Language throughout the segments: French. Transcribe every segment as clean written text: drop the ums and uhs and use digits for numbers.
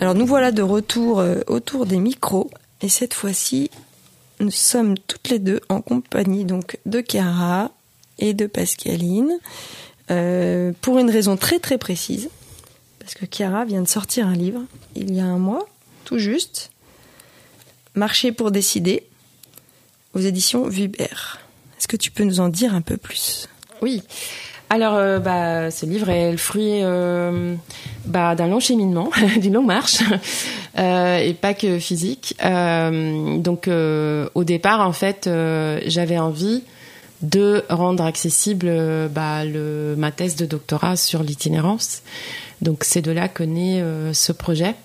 Alors nous voilà de retour autour des micros et cette fois-ci nous sommes toutes les deux en compagnie donc de Chiara et de Pascaline pour une raison très très précise parce que Chiara vient de sortir un livre il y a un mois tout juste, Marcher pour décider aux éditions Vuibert. Est-ce que tu peux nous en dire un peu plus ? Oui. Alors, ce livre est le fruit d'un long cheminement, d'une longue marche, et pas que physique. Au départ, en fait, j'avais envie de rendre accessible ma thèse de doctorat sur l'itinérance. Donc, c'est de là que naît ce projet.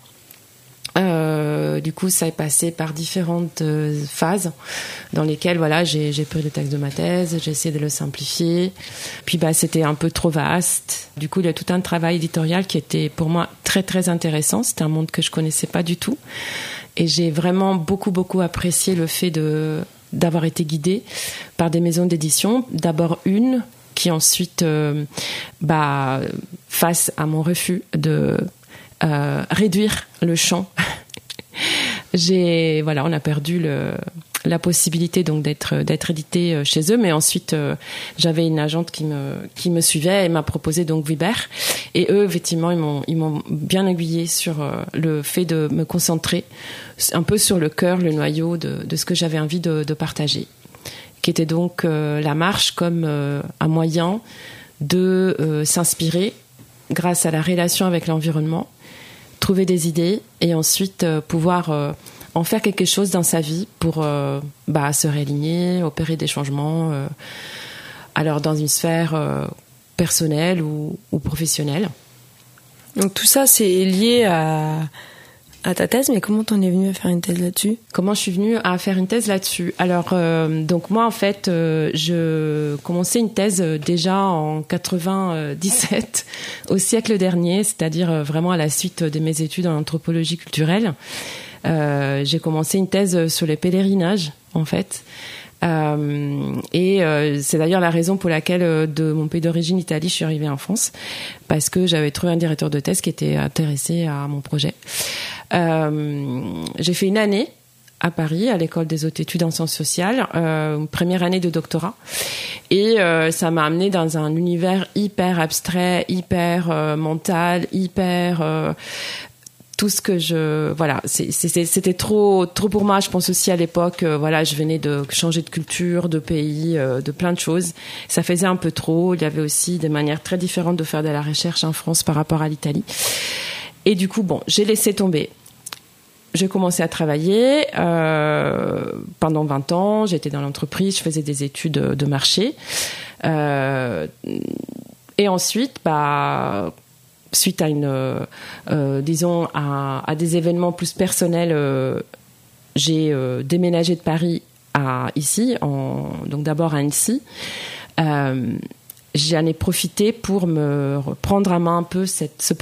Du coup, ça est passé par différentes phases dans lesquelles j'ai pris le texte de ma thèse, j'ai essayé de le simplifier. Puis c'était un peu trop vaste. Du coup, il y a tout un travail éditorial qui était pour moi très très intéressant. C'était un monde que je connaissais pas du tout. Et j'ai vraiment beaucoup apprécié le fait d'avoir été guidée par des maisons d'édition. D'abord une qui ensuite, face à mon refus de réduire le champ, on a perdu la possibilité donc d'être édité chez eux, mais ensuite j'avais une agente qui me suivait et m'a proposé donc Vuibert, et eux effectivement ils m'ont bien aiguillée sur le fait de me concentrer un peu sur le cœur, le noyau de ce que j'avais envie de partager, qui était donc la marche comme un moyen de s'inspirer grâce à la relation avec l'environnement, trouver des idées et ensuite pouvoir en faire quelque chose dans sa vie pour se réaligner, opérer des changements, alors dans une sphère personnelle ou professionnelle. Donc tout ça c'est lié à ta thèse, mais comment t'en es venue à faire une thèse là-dessus ? Comment je suis venue à faire une thèse là-dessus ? Alors, donc moi, en fait, je commençais une thèse déjà en 97, au siècle dernier, c'est-à-dire vraiment à la suite de mes études en anthropologie culturelle. J'ai commencé une thèse sur les pèlerinages, en fait. C'est d'ailleurs la raison pour laquelle de mon pays d'origine, l'Italie, je suis arrivée en France, parce que j'avais trouvé un directeur de thèse qui était intéressé à mon projet. J'ai fait une année à Paris, à l'école des hautes études en sciences sociales, première année de doctorat, et ça m'a amenée dans un univers hyper abstrait, hyper mental, hyper tout ce que c'était trop pour moi. Je pense aussi à l'époque, je venais de changer de culture, de pays, de plein de choses. Ça faisait un peu trop. Il y avait aussi des manières très différentes de faire de la recherche en France par rapport à l'Italie. Et du coup, j'ai laissé tomber. J'ai commencé à travailler pendant 20 ans. J'étais dans l'entreprise, je faisais des études de marché. Et ensuite, suite à à des événements plus personnels, j'ai déménagé de Paris à ici, donc d'abord à Annecy. J'en ai profité pour me reprendre à main un peu ce